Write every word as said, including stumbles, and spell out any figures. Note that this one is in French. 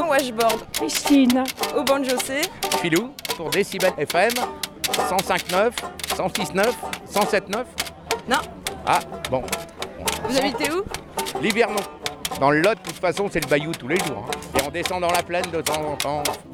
washboard. Christine. Au banjo c'est Filou pour Décibel F M, cent cinq neuf, cent six neuf, cent sept neuf. Non. Ah, bon. Vous habitez où? Livernon. Dans le Lot, de toute façon, c'est le bayou tous les jours. hein. Et on descend dans la plaine de temps en temps.